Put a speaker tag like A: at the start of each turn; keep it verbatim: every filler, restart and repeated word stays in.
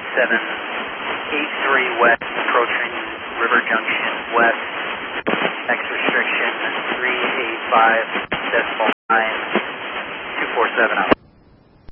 A: seven eight three west, approaching River Junction west, X restriction three eight five decimal nine, two four seven out.